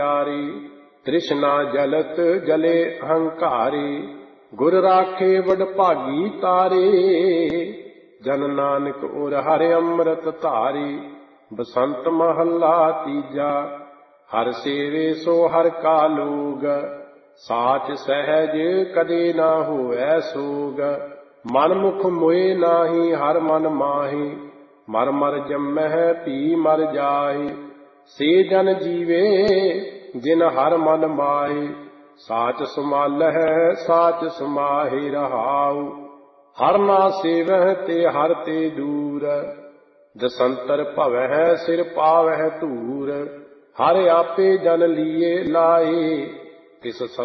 प्यारी। तृष्णा जलत जले अहंकारी, गुर राखे वड भागी तारे। जन नानक उर हर अमृत धारी, बसंत महला तीजा। हर सेवे सो हर का लोग, साच सहज कदे ना होवै सोग। मन मुख मोए नाही हर मन माही, मर मर जम्मह पी मर जाहि। से जन जीवे जिन हर मन माहि, साच सुमालह साच समाहि रहाउ। हर ना सेवह ते हर ते दूर, दसंतर भवह सिर पावह धूर। हर आपे जन लिए लाए, तिस